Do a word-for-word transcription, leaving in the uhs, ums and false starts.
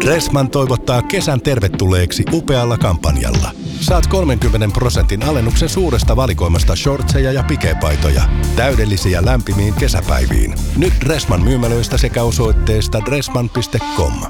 Dressman toivottaa kesän tervetulleeksi upealla kampanjalla. Saat kolmenkymmenen prosentin alennuksen suuresta valikoimasta shortseja ja pikepaitoja. Täydellisiä lämpimiin kesäpäiviin. Nyt Dressman myymälöistä sekä osoitteesta dressman piste com.